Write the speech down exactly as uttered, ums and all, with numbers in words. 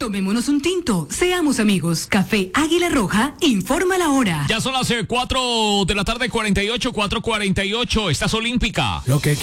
Tomémonos un tinto, seamos amigos. Café Águila Roja, informa la hora. Ya son las cuatro de la tarde, cuarenta y ocho, cuatro cuarenta y ocho. Estás olímpica. Lo que